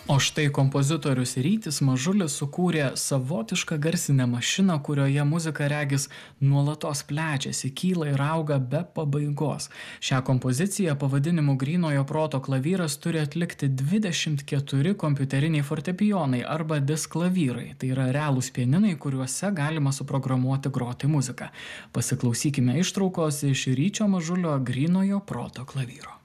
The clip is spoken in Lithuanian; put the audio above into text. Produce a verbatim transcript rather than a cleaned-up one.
O štai kompozitorius Rytis Mažulis sukūrė savotišką garsinę mašiną, kurioje muzika regis nuolatos plečiasi, kyla ir auga be pabaigos. Šią kompoziciją pavadinimu Grynojo proto klavyras turi atlikti dvidešimt keturi kompiuteriniai fortepijonai arba disklavyrai. Tai yra realūs pianinai, kuriuose galima suprogramuoti groti muziką. Pasiklausykime ištraukos iš Ryčio Mažulio Grynojo proto klavyro.